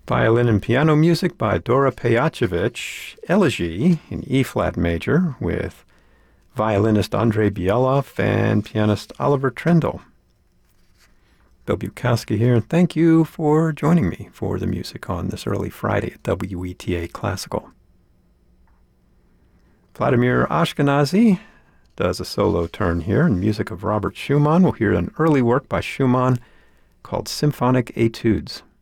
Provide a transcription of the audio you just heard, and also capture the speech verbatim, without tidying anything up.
Violin and piano music by Dora Pejacevic, Elegy in E-flat major with violinist Andrei Bieloff and pianist Oliver Trendle. Bill Bukowski here, and thank you for joining me for the music on this early Friday at W E T A Classical. Vladimir Ashkenazy does a solo turn here in music of Robert Schumann. We'll hear an early work by Schumann called Symphonic Etudes.